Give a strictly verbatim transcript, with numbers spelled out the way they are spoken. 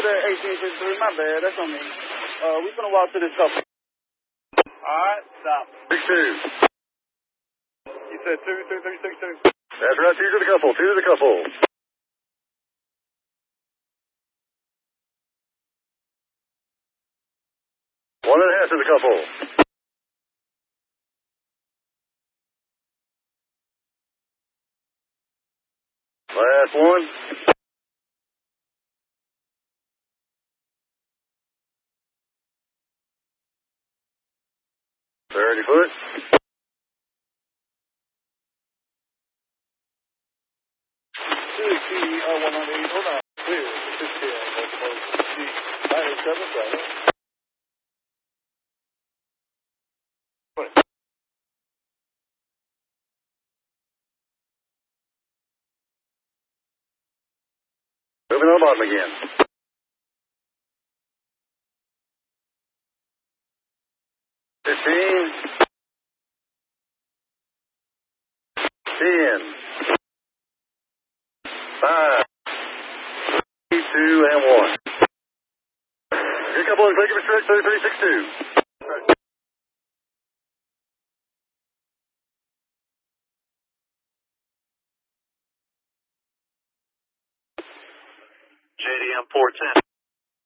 that eighteen fifty-three. My bad. That's on me. Uh, we gonna walk to this couple. Alright, stop. six two. You said two, two, three, six, two. That's right, two to the couple, two to the couple. One and a half to the couple. Last one. thirty foot. Two, T, uh, one hundred eight. Hold on. Clear. fifteen, nine eight seven, seven. Moving on the bottom again. Fifteen. Ten. Five. Three, two, and one. Here couple and click of stretch thirty-three six two. J D M four ten.